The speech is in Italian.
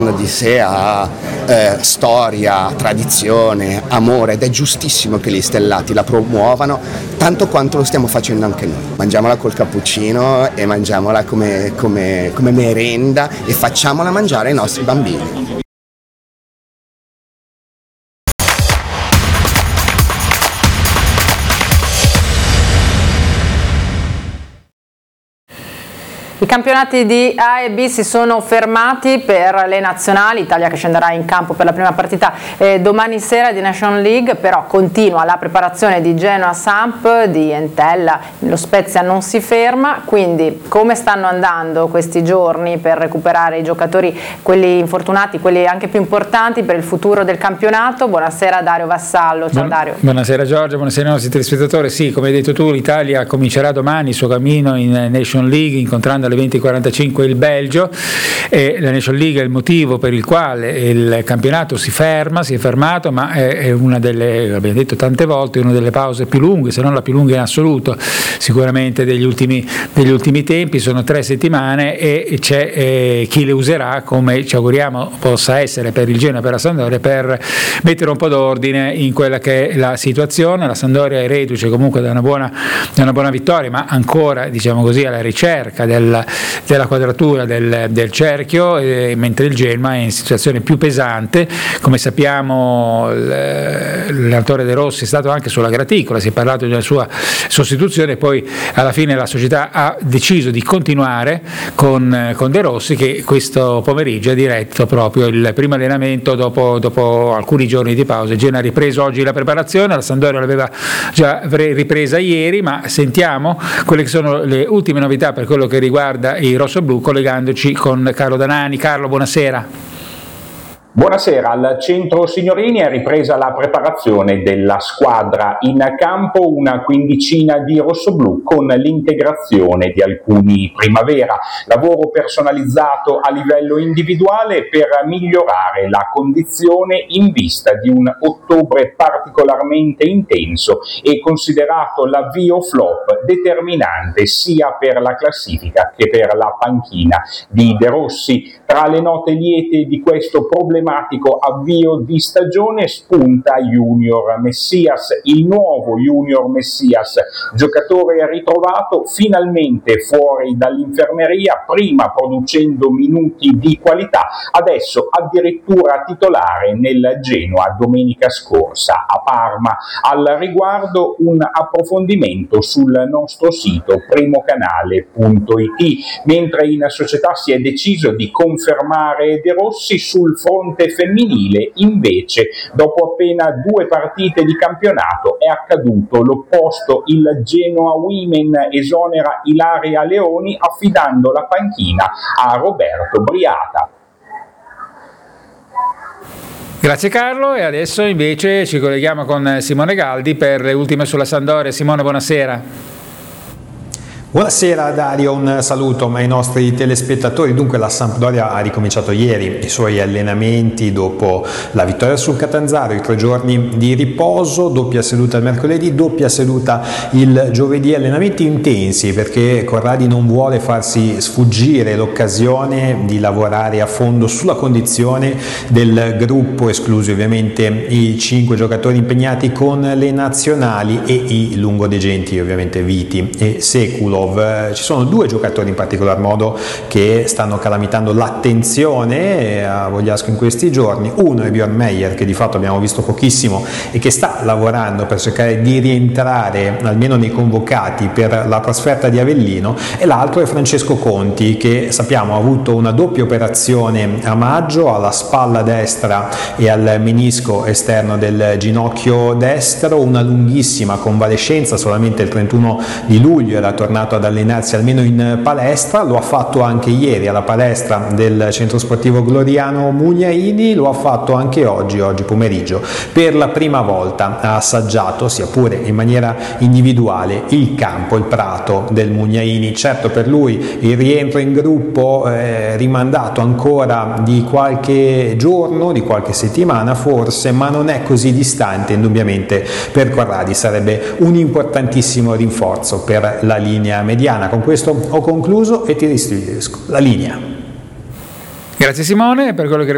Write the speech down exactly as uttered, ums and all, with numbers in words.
di sé ha eh, storia, tradizione, amore, ed è giustissimo che gli stellati la promuovano tanto quanto lo stiamo facendo anche noi. Mangiamola col cappuccino e mangiamola come, come, come merenda e facciamola mangiare ai nostri bambini. I campionati di A e B si sono fermati per le nazionali, Italia che scenderà in campo per la prima partita eh, domani sera di National League, però continua la preparazione di Genoa Samp, di Entella, lo Spezia non si ferma, quindi come stanno andando questi giorni per recuperare i giocatori, quelli infortunati, quelli anche più importanti per il futuro del campionato? Buonasera Dario Vassallo, ciao Dario. Buonasera Giorgia, buonasera ai nostri telespettatori. Sì, come hai detto tu, l'Italia comincerà domani il suo cammino in National League incontrando alle venti e quarantacinque il Belgio, e la National League è il motivo per il quale il campionato si ferma, si è fermato, ma è una delle, abbiamo detto tante volte, una delle pause più lunghe, se non la più lunga in assoluto sicuramente degli ultimi, degli ultimi tempi. Sono tre settimane e c'è eh, chi le userà, come ci auguriamo possa essere per il Genoa e per la Sampdoria, per mettere un po' d'ordine in quella che è la situazione. La Sampdoria è reduce comunque da una buona, da una buona vittoria, ma ancora, diciamo così, alla ricerca del della quadratura del, del cerchio, eh, mentre il Genoa è in situazione più pesante. Come sappiamo l'allenatore De Rossi è stato anche sulla graticola, si è parlato di una sua sostituzione, poi alla fine la società ha deciso di continuare con, con De Rossi, che questo pomeriggio ha diretto proprio il primo allenamento dopo, dopo alcuni giorni di pausa. Il Genoa ha ripreso oggi la preparazione, la Sampdoria l'aveva già ripresa ieri, ma sentiamo quelle che sono le ultime novità per quello che riguarda i rossoblù, collegandoci con Carlo Danani. Carlo, buonasera. Buonasera, al centro Signorini è ripresa la preparazione della squadra in campo, una quindicina di rossoblù con l'integrazione di alcuni primavera, lavoro personalizzato a livello individuale per migliorare la condizione in vista di un ottobre particolarmente intenso e considerato l'avvio flop determinante sia per la classifica che per la panchina di De Rossi. Tra le note liete di questo problematico avvio di stagione spunta Junior Messias, il nuovo Junior Messias, giocatore ritrovato finalmente fuori dall'infermeria, prima producendo minuti di qualità, adesso addirittura titolare nel Genoa domenica scorsa a Parma. Al riguardo un approfondimento sul nostro sito primocanale punto it, mentre in società si è deciso di confermare Confermare De Rossi. Sul fronte femminile invece, dopo appena due partite di campionato, è accaduto l'opposto. Il Genoa Women esonera Ilaria Leoni affidando la panchina a Roberto Briata. Grazie Carlo, e adesso invece ci colleghiamo con Simone Galdi per le ultime sulla Sampdoria. Simone, buonasera. Buonasera Dario, un saluto ai nostri telespettatori. Dunque la Sampdoria ha ricominciato ieri i suoi allenamenti dopo la vittoria sul Catanzaro, i tre giorni di riposo, doppia seduta il mercoledì, doppia seduta il giovedì, allenamenti intensi perché Corradi non vuole farsi sfuggire l'occasione di lavorare a fondo sulla condizione del gruppo, esclusi ovviamente i cinque giocatori impegnati con le nazionali e i lungodegenti, ovviamente Viti e Seculo. Ci sono due giocatori in particolar modo che stanno calamitando l'attenzione a Vogliasco in questi giorni. Uno è Bjorn Meyer, che di fatto abbiamo visto pochissimo e che sta lavorando per cercare di rientrare almeno nei convocati per la trasferta di Avellino, e l'altro è Francesco Conti, che sappiamo ha avuto una doppia operazione a maggio alla spalla destra e al menisco esterno del ginocchio destro, una lunghissima convalescenza, solamente il trentuno di luglio era tornato ad allenarsi almeno in palestra. Lo ha fatto anche ieri alla palestra del centro sportivo Gloriano Mugnaini, lo ha fatto anche oggi, oggi pomeriggio. Per la prima volta ha assaggiato, sia pure in maniera individuale, il campo, il prato del Mugnaini. Certo, per lui il rientro in gruppo è rimandato ancora di qualche giorno, di qualche settimana forse, ma non è così distante indubbiamente per Corradi. Sarebbe un importantissimo rinforzo per la linea mediana. Con questo ho concluso e ti restituisco la linea. Grazie Simone. Per quello che